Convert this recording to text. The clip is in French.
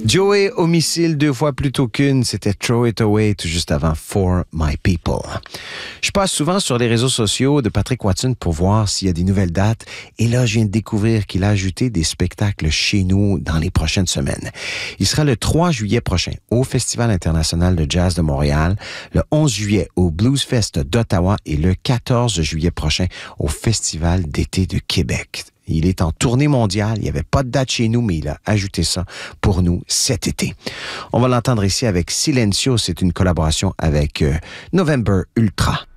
Joey Homicile 2 fois plutôt qu'une, c'était Throw It Away tout juste avant For My People. Je passe souvent sur les réseaux sociaux de Patrick Watson pour voir s'il y a des nouvelles dates et là, je viens de découvrir qu'il a ajouté des spectacles chez nous dans les prochaines semaines. Il sera le 3 juillet prochain au Festival international de jazz de Montréal, le 11 juillet au Blues Fest d'Ottawa et le 14 juillet prochain au Festival d'été de Québec. Il est en tournée mondiale. Il n'y avait pas de date chez nous, mais il a ajouté ça pour nous cet été. On va l'entendre ici avec Silencio. C'est une collaboration avec November Ultra.